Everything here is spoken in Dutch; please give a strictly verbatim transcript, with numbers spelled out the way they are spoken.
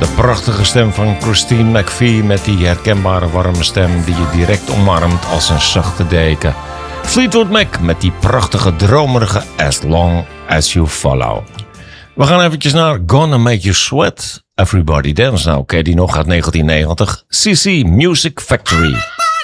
De prachtige stem van Christine McVie met die herkenbare warme stem die je direct omarmt als een zachte deken. Fleetwood Mac met die prachtige dromerige As Long As You Follow. We gaan eventjes naar Gonna Make You Sweat. Everybody Dance. Nou, ken je die nog uit negentien negentig? C C Music Factory.